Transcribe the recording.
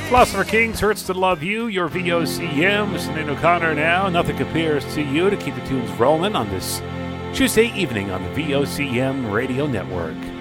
Philosopher Kings, Hurts to Love You, your VOCM. Listening to O'Connor now. Nothing compares to you to keep the tunes rolling on this Tuesday evening on the VOCM Radio Network.